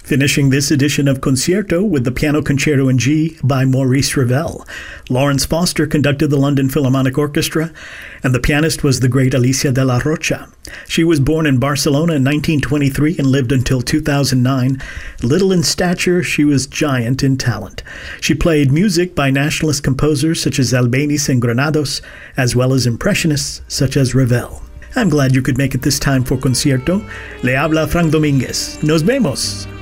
Finishing this edition of Concierto with the Piano Concerto in G by Maurice Ravel. Lawrence Foster conducted the London Philharmonic Orchestra, and the pianist was the great Alicia de la Rocha. She was born in Barcelona in 1923 and lived until 2009. Little in stature, she was giant in talent. She played music by nationalist composers such as Albéniz and Granados, as well as impressionists such as Ravel. I'm glad you could make it this time for Concierto. Le habla Frank Domínguez. Nos vemos!